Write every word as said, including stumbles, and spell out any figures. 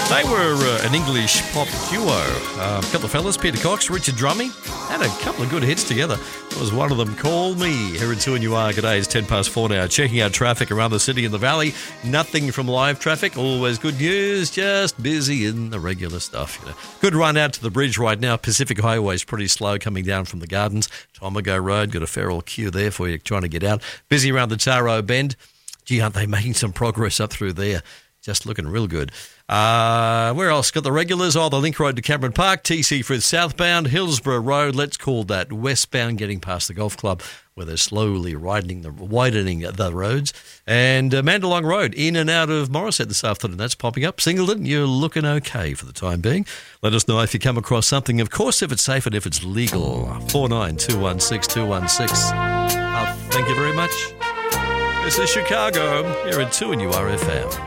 They were uh, an English pop duo. Uh, a couple of fellas, Peter Cox, Richard Drumming, had a couple of good hits together. There was one of them, Call Me. Here at two and you are. G'day, it's ten past four now. Checking out traffic around the city and the valley. Nothing from live traffic. Always good news. Just busy in the regular stuff. You know. Good run out to the bridge right now. Pacific Highway is pretty slow coming down from the Gardens. Tomago Road, got a fair old queue there for you trying to get out. Busy around the Taro Bend. Gee, aren't they making some progress up through there? Just looking real good. Uh, where else? Got the regulars. Oh, the Link Road to Cameron Park. T C Frith southbound. Hillsborough Road. Let's call that westbound, getting past the golf club where they're slowly widening the, widening the roads. And uh, Mandalong Road, in and out of Morisset this afternoon. That's popping up. Singleton, you're looking okay for the time being. Let us know if you come across something. Of course, if it's safe and if it's legal. four nine two one six two one six. Uh, thank you very much. This is Chicago. Here at two and you are F M.